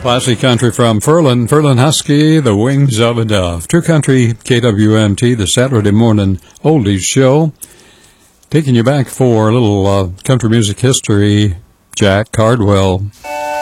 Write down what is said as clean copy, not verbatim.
Classic country from Furlan Husky, The Wings of a Dove. True Country, KWMT, the Saturday morning oldies show. Taking you back for a little country music history, Jack Cardwell.